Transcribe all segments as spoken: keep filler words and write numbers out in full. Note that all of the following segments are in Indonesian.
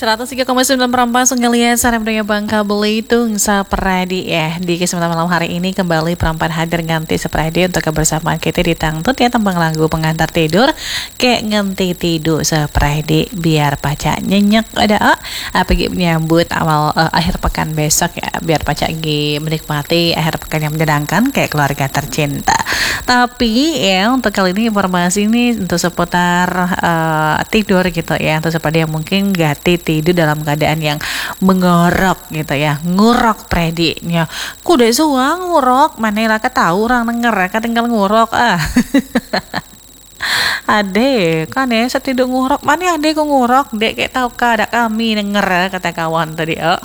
seratus tiga koma sembilan Perampas ngeliat Sarap Daya Bangka Belitung Sapradi ya. Di kesempatan malam hari ini kembali Perampan hadir ganti Sapradi untuk kebersamaan kita di Tangtut ya, tembang lagu pengantar tidur kayak ngenti tidur Sapradi biar paca nyenyak ada apa gitu menyambut awal uh, akhir pekan besok ya, biar paca gi menikmati akhir pekan yang menyenangkan kayak keluarga tercinta. Tapi ya untuk kali ini informasi ini untuk seputar uh, tidur gitu ya, untuk seperti yang mungkin gati tidur dalam keadaan yang mengorok gitu ya, ngurok predinya kuda suang ngurok mana lah tahu orang denger kan tinggal ngurok ah ade kan ya setidur ngurok mana ade kok ngurok dek kayak tahu kada kami denger kata kawan tadi oh.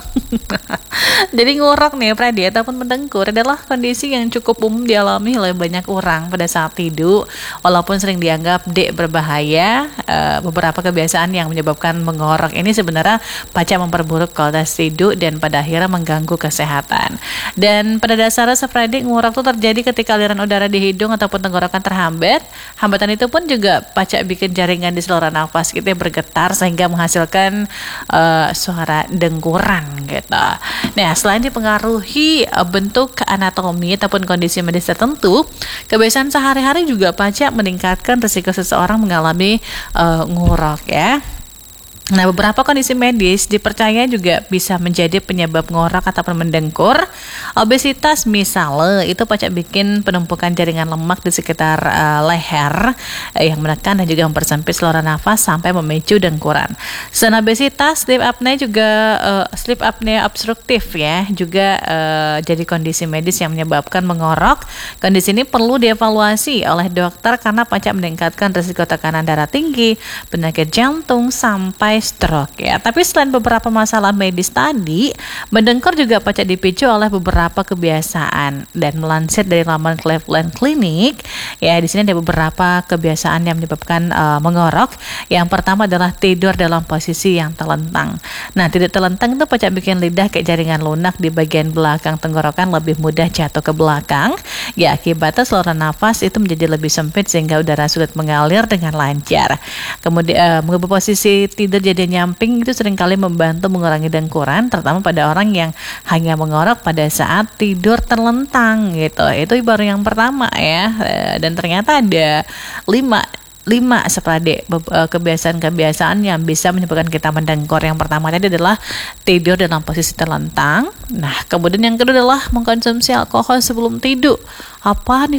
Jadi ngurok nih predi ataupun mendengkur adalah kondisi yang cukup umum dialami oleh banyak orang pada saat tidur, walaupun sering dianggap dek berbahaya. E, beberapa kebiasaan yang menyebabkan mengorok ini sebenarnya paca memperburuk kualitas tidur dan pada akhirnya mengganggu kesehatan. Dan pada dasarnya sepredi ngurok itu terjadi ketika aliran udara di hidung ataupun tenggorokan terhambat. Hambatan itu pun juga paca bikin jaringan di saluran nafas kita bergetar sehingga menghasilkan e, suara dengkuran gitu. Nah, selain dipengaruhi uh, bentuk anatomi ataupun kondisi medis tertentu, kebiasaan sehari-hari juga pacak meningkatkan risiko seseorang mengalami uh, ngurok ya. Nah, beberapa kondisi medis dipercaya juga bisa menjadi penyebab ngorok ataupun mendengkur. Obesitas misalnya itu pacak bikin penumpukan jaringan lemak di sekitar uh, leher uh, yang menekan dan juga mempersempit saluran nafas sampai memicu dengkuran. Selain obesitas, sleep apnea juga uh, sleep apnea obstruktif ya, juga uh, jadi kondisi medis yang menyebabkan mengorok. Kondisi ini perlu dievaluasi oleh dokter karena pacak meningkatkan risiko tekanan darah tinggi, penyakit jantung sampai stroke ya. Tapi selain beberapa masalah medis tadi, mendengkur juga pacak dipicu oleh beberapa kebiasaan. Dan melansir dari laman Cleveland Clinic ya, di sini ada beberapa kebiasaan yang menyebabkan uh, mengorok. Yang pertama adalah tidur dalam posisi yang telentang. Nah, tidur telentang itu pacak bikin lidah kayak jaringan lunak di bagian belakang tenggorokan lebih mudah jatuh ke belakang. Ya, akibatnya saluran nafas itu menjadi lebih sempit sehingga udara sulit mengalir dengan lancar. Kemudian uh, mengubah posisi tidur jadi nyamping itu seringkali membantu mengurangi dengkuran, terutama pada orang yang hanya mengorok pada saat tidur terlentang gitu. Itu baru yang pertama ya. Dan ternyata ada lima lima seprade kebiasaan-kebiasaan yang bisa menyebabkan kita mendengkur. Yang pertama tadi adalah tidur dalam posisi terlentang. Nah, kemudian yang kedua adalah mengkonsumsi alkohol sebelum tidur. Apa nih